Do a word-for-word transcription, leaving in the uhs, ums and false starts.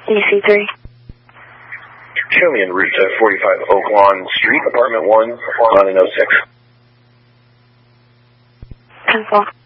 E C three. Show me en route to forty-five Oak Lawn Street, apartment one, London oh six. ten four.